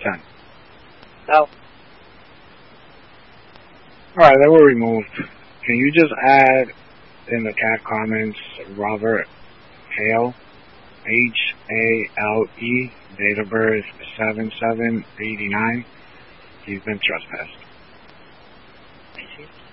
Send. No. Alright, they were removed. Can you just add in the chat comments Robert Hale, Hale, date of birth 7789. He's been trespassed.